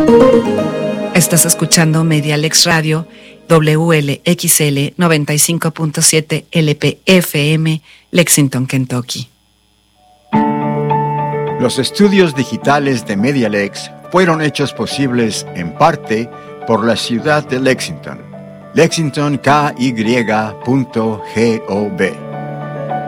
Estás escuchando Medialex Radio, WLXL 95.7 LPFM, Lexington, Kentucky. Los estudios digitales de Medialex fueron hechos posibles en parte por la ciudad de Lexington. LexingtonKY.gov.